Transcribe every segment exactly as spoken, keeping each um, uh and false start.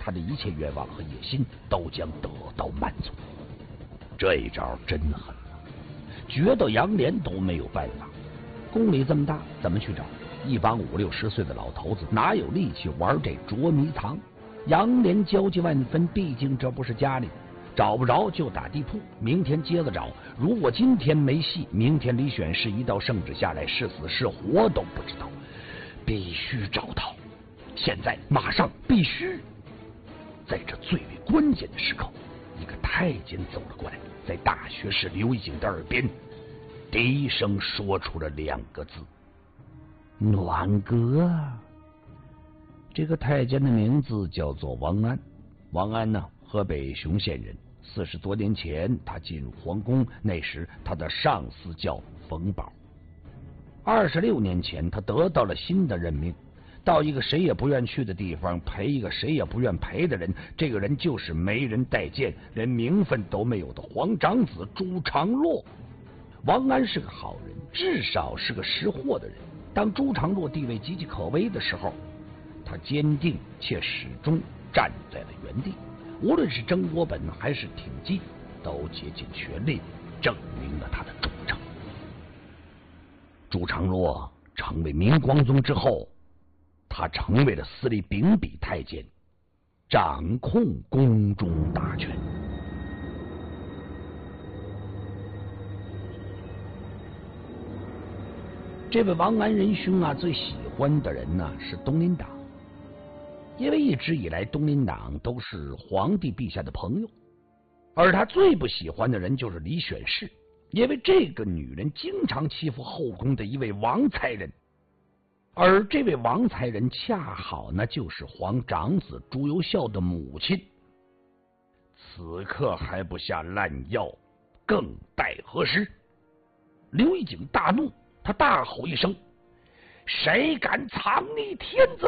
他的一切愿望和野心都将得到满足。这一招真狠啊，绝到杨连都没有办法。宫里这么大，怎么去找？一帮五六十岁的老头子哪有力气玩这捉迷藏？杨连焦急万分，毕竟这不是家里，找不着就打地铺，明天接着找。如果今天没戏，明天李选侍一道圣旨下来，是死是活都不知道，必须找到。现在马上必须！在这最为关键的时刻，一个太监走了过来，在大学士刘一景的耳边低声说出了两个字：暖阁。这个太监的名字叫做王安。王安呢，河北雄县人。四十多年前，他进入皇宫，那时他的上司叫冯保。二十六年前，他得到了新的任命，到一个谁也不愿去的地方，陪一个谁也不愿陪的人。这个人就是没人待见，连名分都没有的皇长子朱常洛。王安是个好人，至少是个识货的人。当朱常洛地位岌岌可危的时候，他坚定且始终站在了原地。无论是征国本还是挺击，都竭尽全力证明了他的忠诚。朱常洛成为明光宗之后，他成为了司隶秉笔太监，掌控宫中大权。这位王安仁兄啊，最喜欢的人呢是东林党。因为一直以来东林党都是皇帝陛下的朋友，而他最不喜欢的人就是李选侍，因为这个女人经常欺负后宫的一位王才人，而这位王才人恰好呢就是皇长子朱由校的母亲。此刻还不下烂药，更待何时？刘一景大怒，他大吼一声：“谁敢藏匿天子！”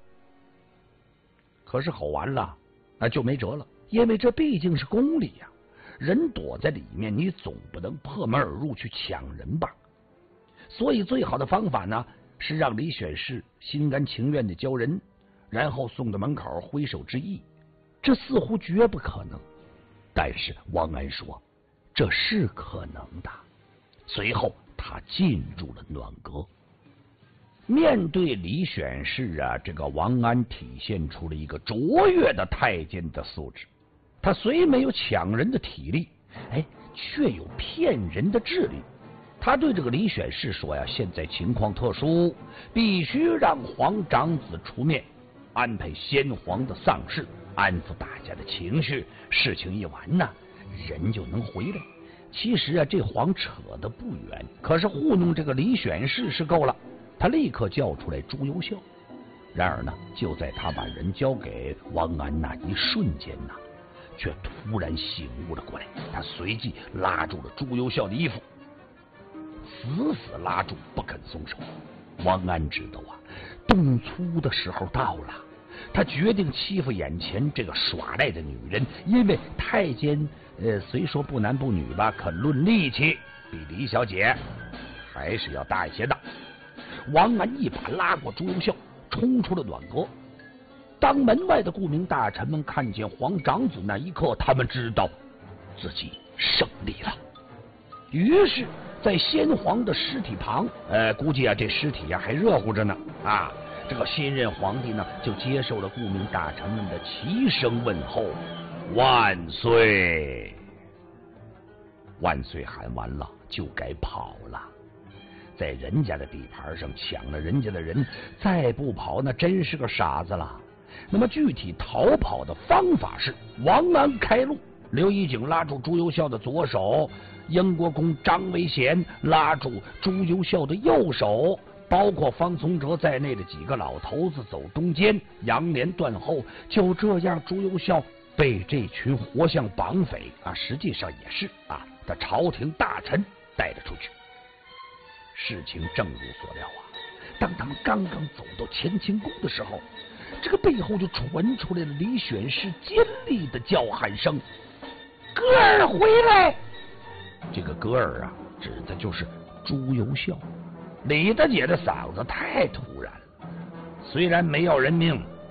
可是吼完了，那就没辙了，因为这毕竟是宫里呀、啊，人躲在里面，你总不能破门而入去抢人吧？所以最好的方法呢，是让李选侍心甘情愿的交人，然后送到门口挥手致意。这似乎绝不可能，但是王安说这是可能的。随后他进入了暖阁。面对李选侍啊，这个王安体现出了一个卓越的太监的素质。他虽没有抢人的体力，哎，却有骗人的智力。他对这个李选侍说呀，现在情况特殊，必须让皇长子出面，安排先皇的丧事，安抚大家的情绪。事情一完呢，人就能回来。其实啊，这皇扯得不远，可是糊弄这个李选侍是够了。他立刻叫出来朱由校，然而呢，就在他把人交给王安那一瞬间呢，却突然醒悟了过来。他随即拉住了朱由校的衣服，死死拉住，不肯松手。王安知道啊，动粗的时候到了。他决定欺负眼前这个耍赖的女人，因为太监呃虽说不男不女吧，可论力气比李小姐还是要大一些的。王安一把拉过朱由校，冲出了暖阁。当门外的顾命大臣们看见皇长子那一刻，他们知道自己胜利了。于是在先皇的尸体旁，呃，估计啊这尸体呀、啊、还热乎着呢啊。这个新任皇帝呢，就接受了顾命大臣们的齐声问候：“万岁！”万岁喊完了，就该跑了。在人家的地盘上抢了人家的人，再不跑那真是个傻子了。那么具体逃跑的方法是：王安开路，刘一景拉住朱由校的左手，英国公张维贤拉住朱由校的右手，包括方从哲在内的几个老头子走中间，杨连断后。就这样，朱由校被这群活像绑匪啊，实际上也是啊的朝廷大臣带了出去。事情正如所料啊，当他们刚刚走到乾清宫的时候，这个背后就传出来了李选侍尖利的叫喊声：“哥儿回来！”这个哥儿啊，指的就是朱由校。李大姐的嗓子太突然了，虽然没要人命，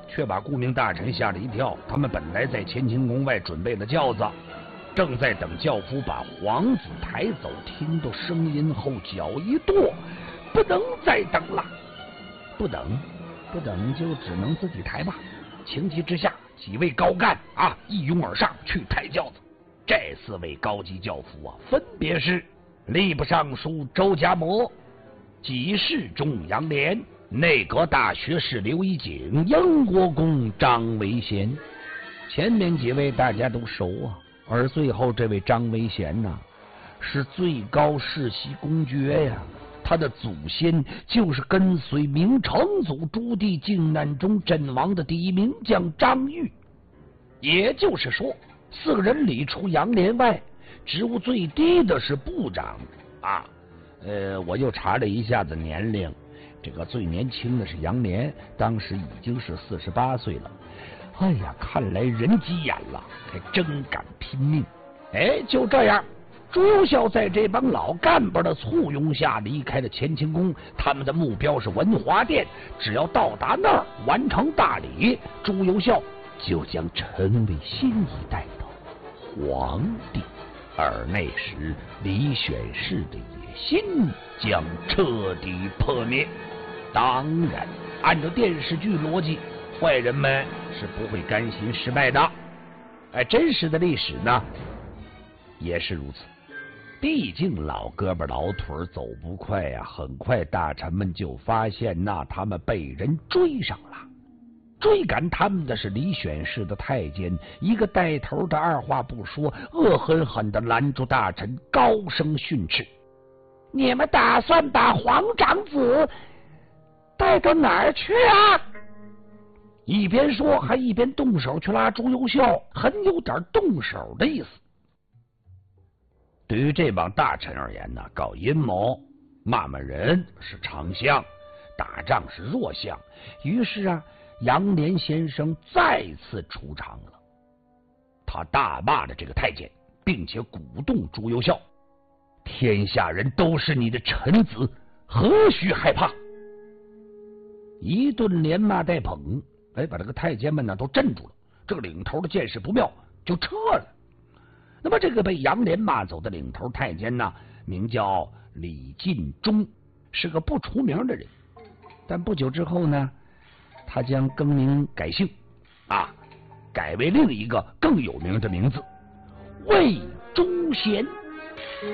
却把顾命大臣吓了一跳。他们本来在乾清宫外准备了轿子，正在等轿夫把皇子抬走，听到声音后脚一跺，不能再等了。不等，不等就只能自己抬吧。情急之下，几位高干啊一拥而上去抬轿子。这四位高级轿夫啊，分别是吏部尚书周家模、给事中杨涟、内阁大学士刘一景、英国公张维贤。前面几位大家都熟啊，而最后这位张维贤呐、啊，是最高世袭公爵呀。他的祖先就是跟随明成祖朱棣靖难中阵亡的第一名将张玉。也就是说，四个人里除杨涟外，职务最低的是部长啊。呃，我又查了一下子年龄，这个最年轻的是杨涟，当时已经是四十八岁了。哎呀，看来人急眼了，还真敢拼命。哎，就这样，朱由校在这帮老干部的簇拥下离开了乾清宫。他们的目标是文华殿，只要到达那儿完成大礼，朱由校就将成为新一代的皇帝。而那时李选侍的野心将彻底破灭。当然，按照电视剧逻辑，坏人们是不会甘心失败的。哎，真实的历史呢也是如此。毕竟老胳膊老腿走不快呀、啊，很快大臣们就发现那他们被人追上了。追赶他们的是李选侍的太监，一个带头的二话不说，恶狠狠地拦住大臣，高声训斥：“你们打算把皇长子带到哪儿去啊？”一边说还一边动手去拉朱由校，很有点动手的意思。对于这帮大臣而言呢，搞阴谋、骂骂人是长项，打仗是弱项。于是啊，杨涟先生再次出场了。他大骂了这个太监，并且鼓动朱由校：“天下人都是你的臣子，何须害怕？”一顿连骂带捧，哎，把这个太监们呢都镇住了。这个领头的见势不妙，就撤了。那么这个被杨涟骂走的领头太监呢，名叫李进忠，是个不出名的人。但不久之后呢，他将更名改姓，啊，改为另一个更有名的名字——魏忠贤。